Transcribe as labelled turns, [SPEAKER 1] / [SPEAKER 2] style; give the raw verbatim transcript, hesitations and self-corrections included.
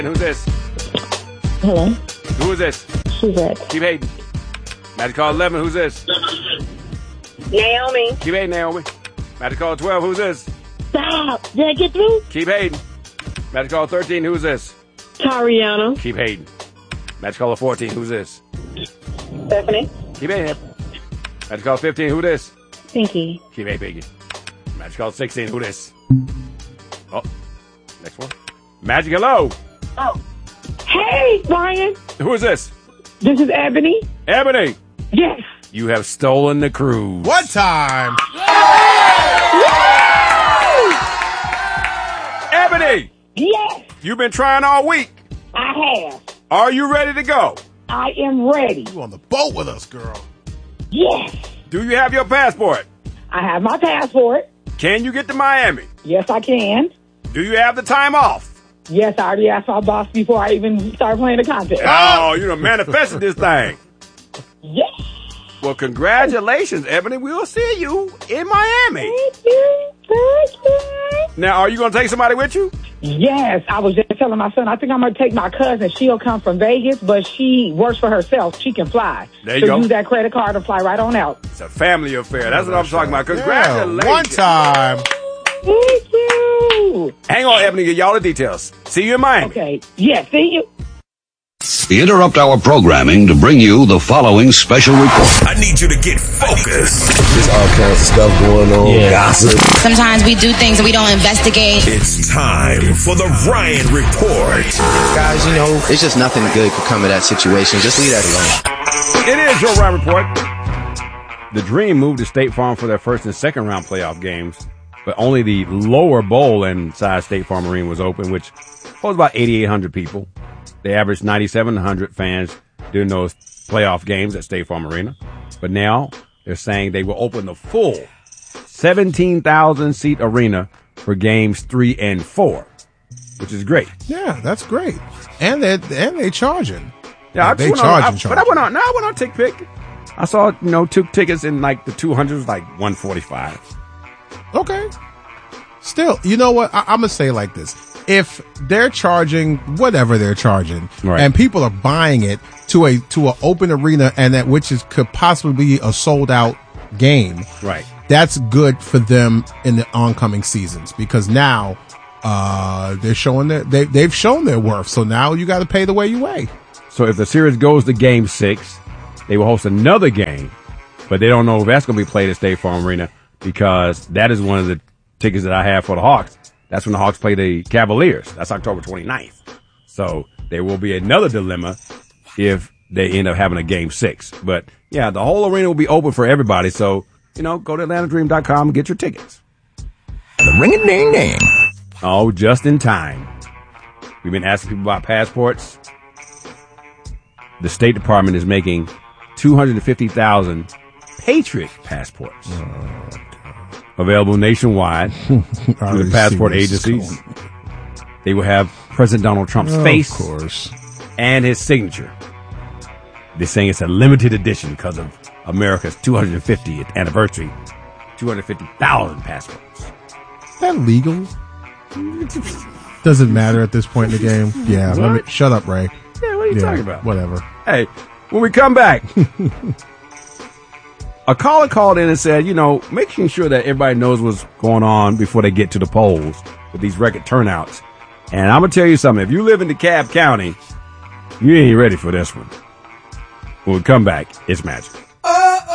[SPEAKER 1] Who's this?
[SPEAKER 2] Hello.
[SPEAKER 1] Who is this?
[SPEAKER 2] Who's that?
[SPEAKER 1] Keep hating. Magic call eleven. Who's this?
[SPEAKER 3] Naomi.
[SPEAKER 1] Keep hating, Naomi. Magic call twelve. Who's this?
[SPEAKER 2] Stop. Did I get through?
[SPEAKER 1] Keep hating. Magic call thirteen. Who's this?
[SPEAKER 3] Tariana.
[SPEAKER 1] Keep hating. Magic call fourteen. Who's this?
[SPEAKER 3] Stephanie.
[SPEAKER 1] Keep hating. Magic call fifteen. Who this?
[SPEAKER 2] Pinky.
[SPEAKER 1] Keep hating, Pinky. Magic call sixteen. Who this? Oh, next one. Magic, hello.
[SPEAKER 3] Oh. Hey, Brian.
[SPEAKER 1] Who is this?
[SPEAKER 3] This is Ebony.
[SPEAKER 1] Ebony.
[SPEAKER 3] Yes.
[SPEAKER 1] You have stolen the cruise.
[SPEAKER 4] What time?
[SPEAKER 1] Ebony.
[SPEAKER 3] Yes,
[SPEAKER 1] You've been trying all week.
[SPEAKER 3] I have.
[SPEAKER 1] Are you ready to go?
[SPEAKER 3] I am ready.
[SPEAKER 4] You on the boat with us, girl.
[SPEAKER 3] Yes.
[SPEAKER 1] Do you have your passport?
[SPEAKER 3] I have my passport.
[SPEAKER 1] Can you get to Miami?
[SPEAKER 3] Yes, I can.
[SPEAKER 1] Do you have the time off?
[SPEAKER 3] Yes, I already asked my boss before I even started playing the contest.
[SPEAKER 1] Oh, you done manifested this thing.
[SPEAKER 3] Yes.
[SPEAKER 1] Well, congratulations, Ebony. We'll see you in Miami.
[SPEAKER 3] Thank you. Thank you.
[SPEAKER 1] Now, are you going to take somebody with you?
[SPEAKER 3] Yes, I was just telling my son, I think I'm going to take my cousin. She'll come from Vegas, but she works for herself. She can fly.
[SPEAKER 1] There you
[SPEAKER 3] so
[SPEAKER 1] go.
[SPEAKER 3] Use that credit card to fly right on out.
[SPEAKER 1] It's a family affair. That's what I'm talking about. Congratulations.
[SPEAKER 4] Yeah, one time.
[SPEAKER 3] Thank you.
[SPEAKER 1] Hang on, Ebony. Get y'all the details. See you in Miami.
[SPEAKER 3] Okay. Yes, see you.
[SPEAKER 5] We interrupt our programming to bring you the following special report.
[SPEAKER 6] I need you to get focused.
[SPEAKER 7] There's all kinds of stuff going on.
[SPEAKER 6] Yeah. Gossip.
[SPEAKER 8] Sometimes we do things and we don't investigate.
[SPEAKER 6] It's time for the Ryan Report.
[SPEAKER 7] Guys, you know, it's just nothing good could come of that situation. Just leave that alone.
[SPEAKER 1] It is your Ryan Report. The Dream moved to State Farm for their first and second round playoff games, but only the lower bowl inside State Farm Arena was open, which holds about eighty-eight hundred people. They averaged ninety-seven hundred fans during those playoff games at State Farm Arena. But now they're saying they will open the full seventeen thousand seat arena for games three and four, which is great.
[SPEAKER 4] Yeah, that's great. And they and they charging.
[SPEAKER 1] Yeah, I
[SPEAKER 4] they
[SPEAKER 1] went
[SPEAKER 4] charging,
[SPEAKER 1] on, I,
[SPEAKER 4] charging.
[SPEAKER 1] But I went on. No, I went on TickPick. I saw you know two tickets in like the two hundreds, like one forty-five.
[SPEAKER 4] Okay. Still, you know what? I, I'm gonna say it like this. If they're charging whatever they're charging,
[SPEAKER 1] right,
[SPEAKER 4] and people are buying it to a to an open arena, and that which is could possibly be a sold out game,
[SPEAKER 1] right?
[SPEAKER 4] That's good for them in the oncoming seasons because now uh, they're showing their they they've shown their worth. So now you got to pay the way you weigh.
[SPEAKER 1] So if the series goes to Game Six, they will host another game, but they don't know if that's going to be played at State Farm Arena because that is one of the tickets that I have for the Hawks. That's when the Hawks play the Cavaliers. That's October twenty-ninth. So there will be another dilemma if they end up having a game six. But yeah, the whole arena will be open for everybody. So, you know, go to Atlanta Dream dot com and get your tickets.
[SPEAKER 6] Ring a ding ding.
[SPEAKER 1] Oh, just in time. We've been asking people about passports. The State Department is making two hundred fifty thousand Patriot passports. Oh, available nationwide through the passport agencies. They will have President Donald Trump's
[SPEAKER 4] oh,
[SPEAKER 1] face,
[SPEAKER 4] of course,
[SPEAKER 1] and his signature. They're saying it's a limited edition because of America's two hundred fiftieth anniversary. two hundred fifty thousand passports.
[SPEAKER 4] Is that legal? Doesn't matter at this point in the game. Yeah, let me shut up, Ray.
[SPEAKER 1] Yeah, what are you
[SPEAKER 4] yeah,
[SPEAKER 1] talking about?
[SPEAKER 4] Whatever.
[SPEAKER 1] Hey, when we come back, a caller called in and said, you know, making sure that everybody knows what's going on before they get to the polls with these record turnouts. And I'm going to tell you something. If you live in DeKalb County, you ain't ready for this one. When we come back, it's magic.